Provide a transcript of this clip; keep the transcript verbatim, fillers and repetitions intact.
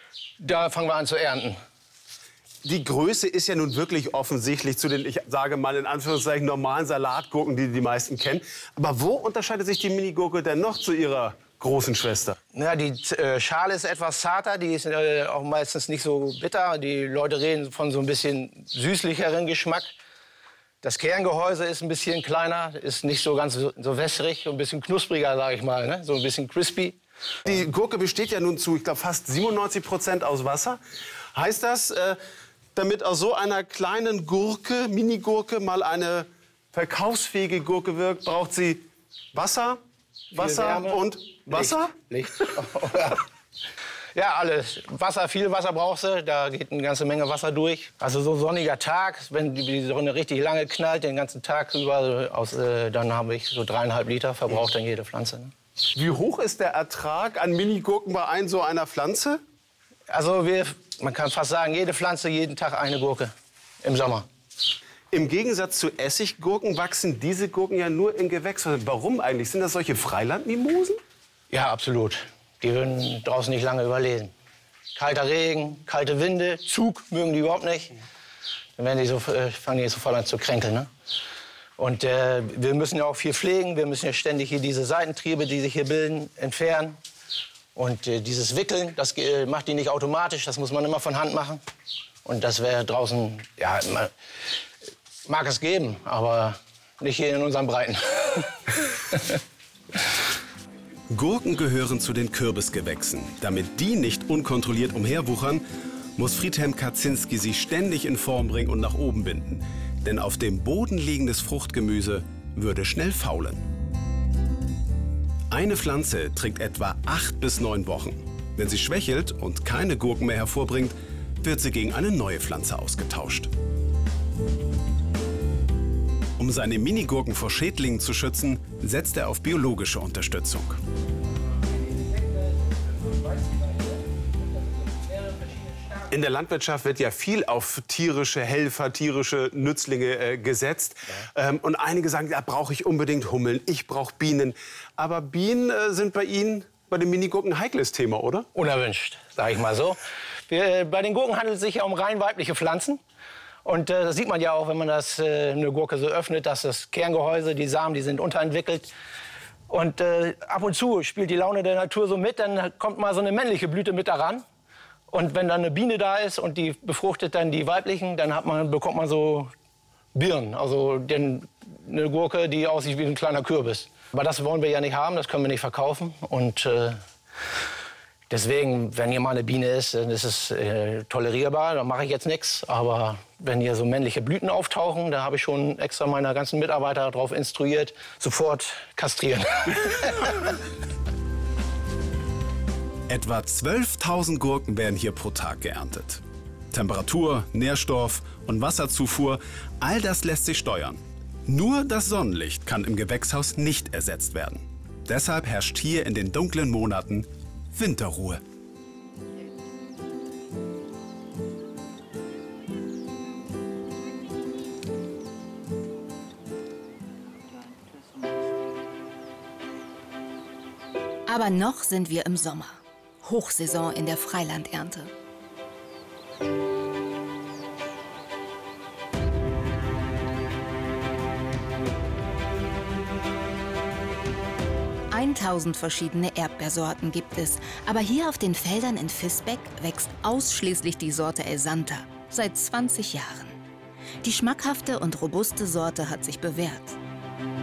Da fangen wir an zu ernten. Die Größe ist ja nun wirklich offensichtlich zu den, ich sage mal in Anführungszeichen, normalen Salatgurken, die die meisten kennen. Aber wo unterscheidet sich die Minigurke denn noch zu ihrer großen Schwester? Ja, die äh, Schale ist etwas zarter, die ist äh, auch meistens nicht so bitter. Die Leute reden von so ein bisschen süßlicheren Geschmack. Das Kerngehäuse ist ein bisschen kleiner, ist nicht so ganz so, so wässrig, ein bisschen knuspriger, sage ich mal, ne? So ein bisschen crispy. Die Gurke besteht ja nun zu, ich glaube, fast siebenundneunzig Prozent aus Wasser. Heißt das, äh, damit aus so einer kleinen Gurke, Minigurke, mal eine verkaufsfähige Gurke wirkt, braucht sie Wasser, Wasser Wärme, und Wasser? Licht. Licht. Ja, alles. Wasser, viel Wasser brauchst du. Da geht eine ganze Menge Wasser durch. Also so ein sonniger Tag, wenn die Sonne richtig lange knallt, den ganzen Tag über, aus, äh, dann habe ich so dreieinhalb Liter verbraucht dann jede Pflanze. Ne? Wie hoch ist der Ertrag an Minigurken bei ein so einer Pflanze? Also wir, man kann fast sagen, jede Pflanze jeden Tag eine Gurke im Sommer. Im Gegensatz zu Essiggurken wachsen diese Gurken ja nur in Gewächshäusern. Warum eigentlich? Sind das solche Freilandmimosen? Ja, absolut. Die würden draußen nicht lange überleben. Kalter Regen, kalte Winde, Zug mögen die überhaupt nicht. Dann werden die so, äh, fangen die sofort an zu kränkeln. Ne? Und äh, wir müssen ja auch viel pflegen. Wir müssen ja ständig hier diese Seitentriebe, die sich hier bilden, entfernen. Und äh, dieses Wickeln, das äh, macht die nicht automatisch. Das muss man immer von Hand machen. Und das wäre draußen, ja, immer, mag es geben, aber nicht hier in unseren Breiten. Gurken gehören zu den Kürbisgewächsen. Damit die nicht unkontrolliert umherwuchern, muss Friedhelm Kaczynski sie ständig in Form bringen und nach oben binden. Denn auf dem Boden liegendes Fruchtgemüse würde schnell faulen. Eine Pflanze trägt etwa acht bis neun Wochen. Wenn sie schwächelt und keine Gurken mehr hervorbringt, wird sie gegen eine neue Pflanze ausgetauscht. Um seine Minigurken vor Schädlingen zu schützen, setzt er auf biologische Unterstützung. In der Landwirtschaft wird ja viel auf tierische Helfer, tierische Nützlinge äh, gesetzt. Ja. Ähm, und einige sagen, da brauche ich unbedingt Hummeln, ich brauche Bienen. Aber Bienen äh, sind bei Ihnen, bei den Minigurken, ein heikles Thema, oder? Unerwünscht, sage ich mal so. Wir, bei den Gurken handelt es sich ja um rein weibliche Pflanzen. Und äh, das sieht man ja auch, wenn man das, äh, eine Gurke so öffnet, dass das Kerngehäuse, die Samen, die sind unterentwickelt. Und äh, ab und zu spielt die Laune der Natur so mit, dann kommt mal so eine männliche Blüte mit daran. Und wenn dann eine Biene da ist und die befruchtet dann die weiblichen, dann hat man, bekommt man so Birnen, also den, eine Gurke, die aussieht wie ein kleiner Kürbis. Aber das wollen wir ja nicht haben, das können wir nicht verkaufen. Und äh, deswegen, wenn hier mal eine Biene ist, dann ist es äh, tolerierbar, dann mache ich jetzt nichts. Aber wenn hier so männliche Blüten auftauchen, da habe ich schon extra meine ganzen Mitarbeiter darauf instruiert, sofort kastrieren. Etwa zwölftausend Gurken werden hier pro Tag geerntet. Temperatur, Nährstoff und Wasserzufuhr, all das lässt sich steuern. Nur das Sonnenlicht kann im Gewächshaus nicht ersetzt werden. Deshalb herrscht hier in den dunklen Monaten Winterruhe. Aber noch sind wir im Sommer. Hochsaison in der Freilandernte. tausend verschiedene Erdbeersorten gibt es. Aber hier auf den Feldern in Visbeck wächst ausschließlich die Sorte Elsanta. Seit zwanzig Jahren. Die schmackhafte und robuste Sorte hat sich bewährt.